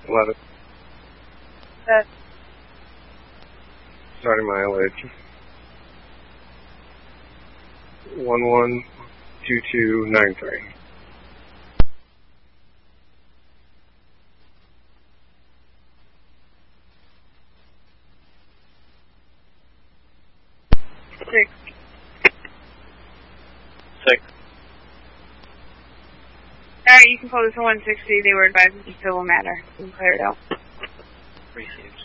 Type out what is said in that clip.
11. Set. Starting mileage. 112293. Six. 6. Alright, you can call this 160. They were advised of civil matter. You can clear it out. Received.